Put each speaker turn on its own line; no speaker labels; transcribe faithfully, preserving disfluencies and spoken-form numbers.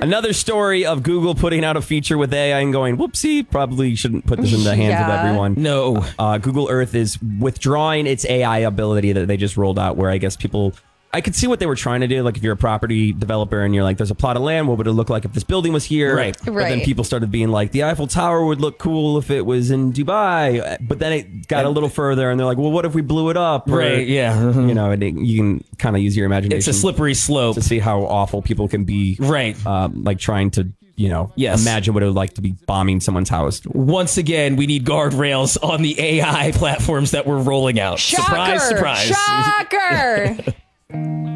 Another story of Google putting out a feature with A I and going, whoopsie, probably shouldn't put this in the hands
Yeah.
of everyone.
No.
Uh, Google Earth is withdrawing its A I ability that they just rolled out, where I guess people... I could see what they were trying to do. Like, if you're a property developer and you're like, there's a plot of land, what would it look like if this building was here?
Right.
But
Right.
then people started being like, the Eiffel Tower would look cool if it was in Dubai. But then it got a little further, and they're like, well, what if we blew it up? Or,
Right, yeah.
You know, and it, you can kind of use your imagination.
It's a slippery slope.
To see how awful people can be.
Right.
Um, like, trying to, you know,
Yes.
imagine what it would like to be bombing someone's house.
Once again, we need guardrails on the A I platforms that we're rolling out.
Shocker!
Surprise, surprise.
Shocker!